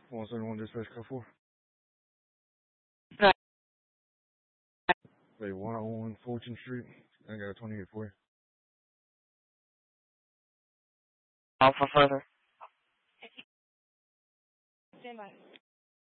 171 dispatch code 4. Right. Wait, 101 Fortune Street. I got a 28 for you. Alpha further. Stand by.